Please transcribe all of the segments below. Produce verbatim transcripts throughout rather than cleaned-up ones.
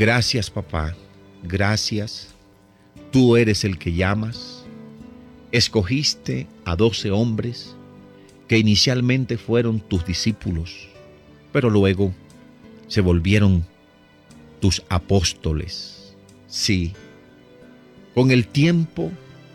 Gracias, papá. Gracias. Tú eres el que llamas. Escogiste a doce hombres que inicialmente fueron tus discípulos, pero luego se volvieron tus apóstoles. Sí, con el tiempo,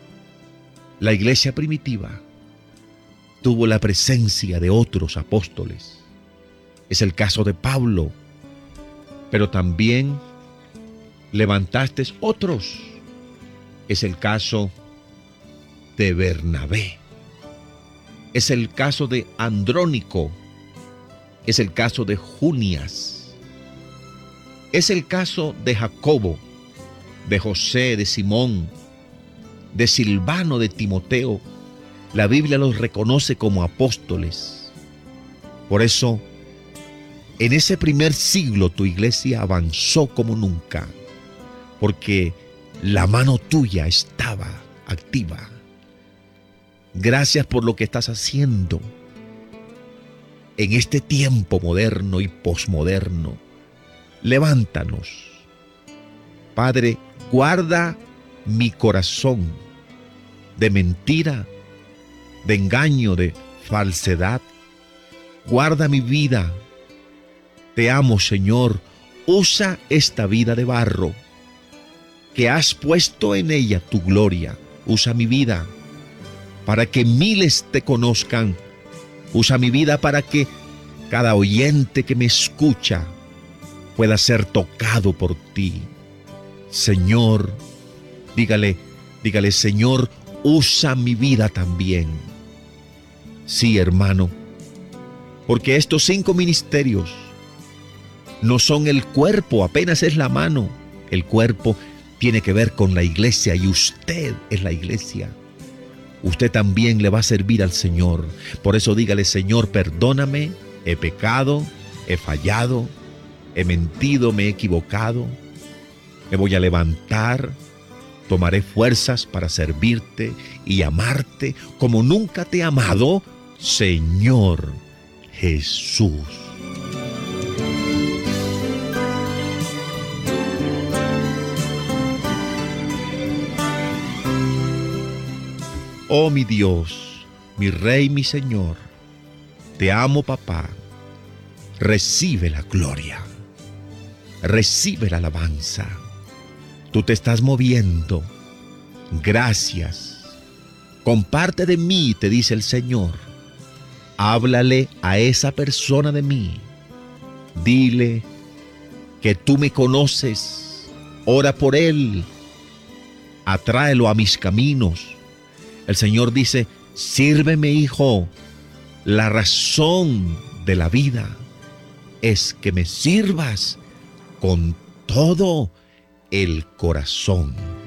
la iglesia primitiva tuvo la presencia de otros apóstoles. Es el caso de Pablo, pero también levantaste otros. Es el caso de Bernabé. Es el caso de Andrónico. Es el caso de Junias. Es el caso de Jacobo, de José, de Simón, de Silvano, de Timoteo. La Biblia los reconoce como apóstoles. Por eso, en ese primer siglo tu iglesia avanzó como nunca, porque la mano tuya estaba activa. Gracias por lo que estás haciendo en este tiempo moderno y posmoderno. Levántanos. Padre, guarda mi corazón de mentira, de engaño, de falsedad. Guarda mi vida. Te amo, Señor. Usa esta vida de barro que has puesto en ella tu gloria. Usa mi vida para que miles te conozcan. Usa mi vida para que cada oyente que me escucha pueda ser tocado por ti. Señor, dígale, dígale, Señor, usa mi vida también. Sí, hermano, porque estos cinco ministerios no son el cuerpo, apenas es la mano. El cuerpo tiene que ver con la iglesia y usted es la iglesia. Usted también le va a servir al Señor. Por eso dígale, Señor, perdóname, he pecado, he fallado, he mentido, me he equivocado. Me voy a levantar, tomaré fuerzas para servirte y amarte como nunca te he amado, Señor Jesús. Oh mi Dios, mi Rey, mi Señor, te amo, papá. Recibe la gloria, recibe la alabanza. Tú te estás moviendo. Gracias. Comparte de mí, te dice el Señor. Háblale a esa persona de mí. Dile que tú me conoces. Ora por él. Atráelo a mis caminos. El Señor dice, sírveme, hijo. La razón de la vida es que me sirvas con todo el corazón.